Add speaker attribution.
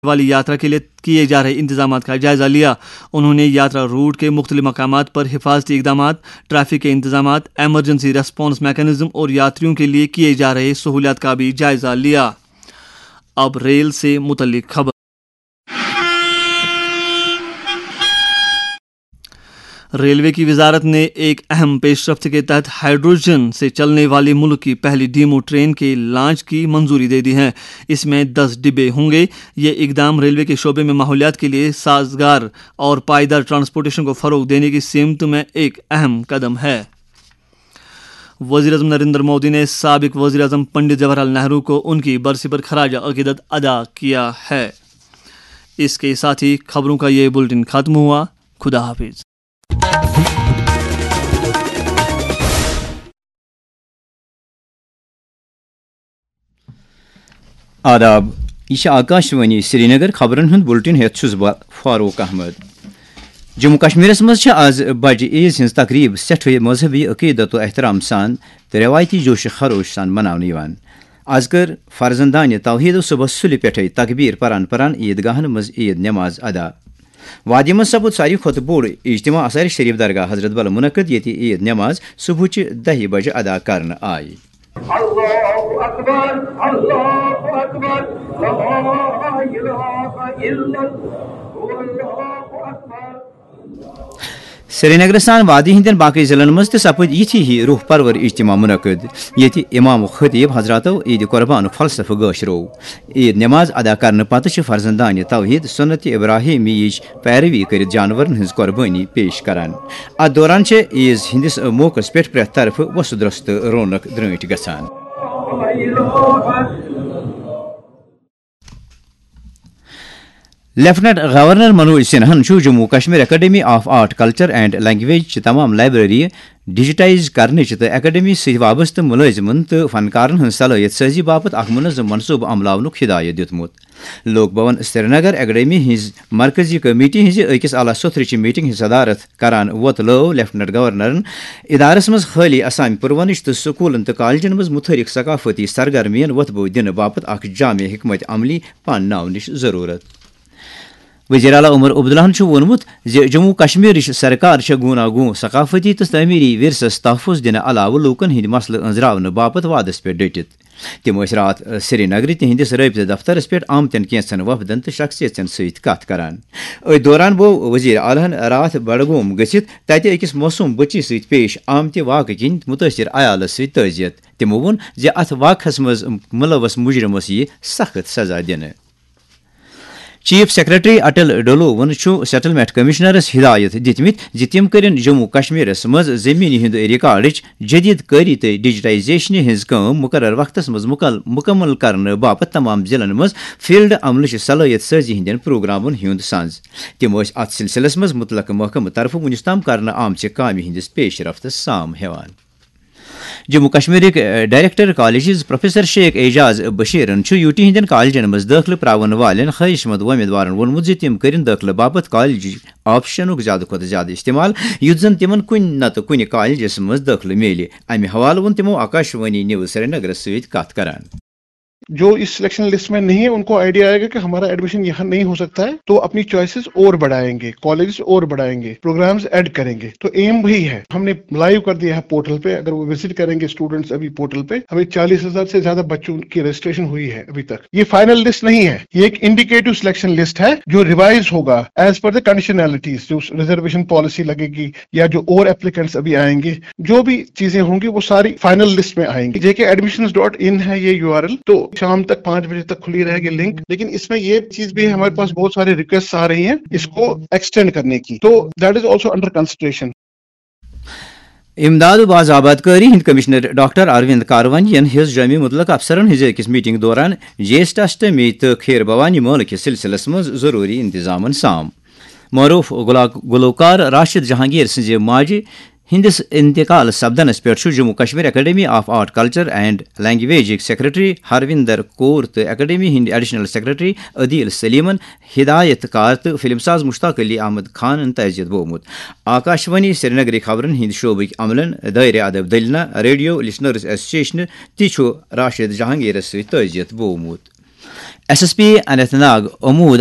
Speaker 1: वाली यात्रा के लिए किए जा रहे इंतजाम का जायजा लिया। उन्होंने यात्रा रूट के मुख्तलिफ मकामात पर हिफाजती इकदाम, ट्रैफिक के इंतजाम, एमरजेंसी रेस्पॉन्स मैकेनिज्म और यात्रियों के लिए किए जा रहे सहूलियात का भी जायजा लिया। अब रेल से मुतल्लिक खबर। रेलवे की वजारत ने एक अहम पेशरफ्त के तहत हाइड्रोजन से चलने वाली मुल्क की पहली डीमो ट्रेन के लॉन्च की मंजूरी दे दी है। इसमें 10 डिब्बे होंगे। ये इकदाम रेलवे के शोबे में माहौलियात के लिए साजगार और पायदार ट्रांसपोर्टेशन को फ़रोग देने की सिमत में एक अहम कदम है। वज़ीर-ए-आज़म नरेंद्र मोदी ने साबिक वज़ीर-ए-आज़म पंडित जवाहरलाल नेहरू को उनकी बरसी पर खराज अक़ीदत अदा किया है। इसके साथ ही खबरों का ये बुलेटिन खत्म हुआ। खुदा हाफिज।
Speaker 2: आदाब, यह आकाशवाणी श्रीनगर खबरन हंद बुलेटिन हेत छुस बह फारूक अहमद। जम्मू कश्मीरस मज आज बज ईद हज तकरीब सठ मजहबी अकीदत व एहतराम सान तो रवायती जोश खरोश सान मनावन। आज कर फर्जंदान तौहीद सुबह सुलि पे तकबीर परान परान ईदगाहन मज ईद नमाज अदा। वादी मज सपुद सारी खुद बोड़ इज्तिमा असर शरीफ दरगाह हजरत बल मुनक़द ये ईद नमाज सुबह 10 बजे अदा करन आई। श्रीनगर सान वादी हिंदन बाकी जिलन मज सपुद यथी ही रूह परवर इज्तिमा मुनक़द ये इमाम खतीब हजरातो ईद कुर्बान फलसफ गशरो। ईद नमाज अदा करने पत फर्जंदान तौहीद सुन्नत इब्राहिमीच पैरवी कर जानवरन हज कुर्बानी पेश करान। अत दौरान ईद हिंदिस मौकस पे प्रेथ तरफ वसुदरस्त रौनक द्रट गसान। Lieutenant governor Manoj सिन्हन Jammu Kashmir academy of art culture and language तमाम लाइब्रेरी डिजिटाइज करने तो एकेडमी सह वाबस्त मुलाजिमन तो फनकारन हज सलाहियत साजी बापत मुनज़्ज़म मनसूब अमलावनुक हिदायत दितमुत। लोक भवन श्रीनगर एकेडमी हज मरकजी कमेटी हज अकिस आला सत्रच मीटिंग हज सदारत करान वोत लव लेफ्टिनेंट गवर्नरन इदारस मज खाली असामी पुरवनिश तो स्कूलन तो कॉलेजन मज मुतहरिक सकाफती सरगर्मियन वतबो दिन बापत जामे हिकमत अमली पानावनिश जरूरत। वज़ीर आला उमर अब्दुल्लाहन वोनमुत जम्मू कश्मीर सरकार गूनागूं सकाफती तो तमीरी विरसस तहफ़ुज़ दिन अलाव लूकन हिंद मसल अंजरावन बापत वादस पे डटित। तम रात श्रीनगर तिहंदिस रबिता दफ्तरस पे आमतन कैंसन वफदन तो शख्सियतन सत कत करान। अत दौरान गो वज़ीर आलहन रात बड़गोम गसित तत अकिस मासूम बच्ची सत पेश आमत वाक़ किन मुतासिर अयालस सत तज़ियत। तमो वोन अत वाक़स मज मुलवस मुजरमस यह सख्त सजा दिन। चीफ सेक्रेटरी अटल डोलोवन सेटलमेंट कमिश्नरस हिदायत दितमित तम करें जम्मू कश्मीरस मज जमीन हंद रिकॉर्डच जदीद कारी तो डिजिटाइजेशन हज मुकर्रर वक्तस मज मुकम्मल करने बापत तमाम जिलन मज फील्ड अमलच सलाहियत साजी हंदन प्रोग्रामन हंद सांझ। तम अत सिलसिलस मज मुतलक महकम तरफ वुनिस ताम करने आमच कामि हंदिस पेशरफ्त साम हेवान। Jammu Kashmir director college professor Sheikh Ejaz बशीरन UT हंदन collagen मज दाखिल प्रावन वालन ख्वाहिशमंद उम्मीदवारन वोनमुत तम करें दाखिल बापत कॉलेज ऑप्शन ज्यादा खुद ज्यादा इस्तेमाल युत जन तिमन कुन नत कुन कॉलेजस मज दाखिल मिले। अमि हवाले वोन तमो आकाशवाणी न्यूज श्रीनगर सत कत करान।
Speaker 3: जो इस सिलेक्शन लिस्ट में नहीं है उनको आइडिया आएगा कि हमारा एडमिशन यहाँ नहीं हो सकता है, तो अपनी चॉइसेस और बढ़ाएंगे, कॉलेजेस और बढ़ाएंगे, प्रोग्राम्स ऐड करेंगे। तो एम वही है। हमने लाइव कर दिया है पोर्टल पे, अगर वो विजिट करेंगे स्टूडेंट्स अभी पोर्टल पे, हमें 40,000 से ज्यादा बच्चों की रजिस्ट्रेशन हुई है अभी तक। ये फाइनल लिस्ट नहीं है, ये एक इंडिकेटिव सिलेक्शन लिस्ट है जो रिवाइज होगा एज पर द कंडीशनैलिटीज। जो रिजर्वेशन पॉलिसी लगेगी या जो और एप्लीकेंट्स अभी आएंगे, जो भी चीजें होंगी वो सारी फाइनल लिस्ट में आएंगी। jkadmissions.in है ये URL, तो शाम तक 5 बजे तक खुली रहेगी लिंक। लेकिन इसमें ये चीज भी हमारे पास बहुत सारे रिक्वेस्ट आ रही हैं इसको एक्सटेंड करने की, तो that is also under consideration.
Speaker 2: इमदाद बाज आबादकारी हिंद कमिश्नर डॉक्टर अरविंद कारवानियन हज जमी मुतलक अफसरन हज अकिस मीटिंग दौरान ज्येष्ठाष्टमी तो खैर भवानी मौल के सिलसिलस मज जरूरी इंतजामन साम। मरूफ गुलकार राशिद जहांगीर सज माज हिंदिस इंतकाल सपदनस पे Jammu Kashmir academy of art culture and language secretary Harvinder Kaur तो academy Hind additional secretary Adeel Sleeman हिदायतकार तो फिल्मसाज मुश्ताक अली अहमद खान तजियत बोमुत। आकाशवाणी श्रीनगर खबरन हिंद शोबक अमलन दायरे अदब दलना रेडियो लिसनर्स एसोसिएशन ती राशिद जहांगीर सत तजियत बोमुत। SSP اننت ناگ امود